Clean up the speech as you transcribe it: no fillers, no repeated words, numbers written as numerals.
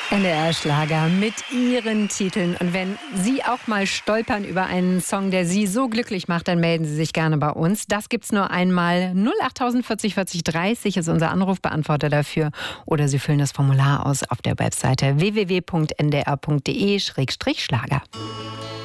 NDR-Schlager mit Ihren Titeln. Und wenn Sie auch mal stolpern über einen Song, der Sie so glücklich macht, dann melden Sie sich gerne bei uns. Das gibt's nur einmal. 08000 40 40 30 ist unser Anrufbeantworter dafür. Oder Sie füllen das Formular aus auf der Webseite www.ndr.de/Schlager.